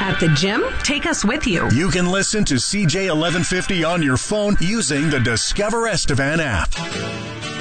At the gym? Take us with you. You can listen to CJ 1150 on your phone using the Discover Estevan app.